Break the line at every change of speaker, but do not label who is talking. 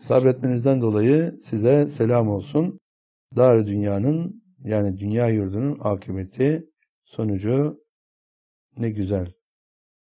Sabretmenizden dolayı size selam olsun. Dar-ı dünyanın yani dünya yurdunun akıbeti, sonucu ne güzel.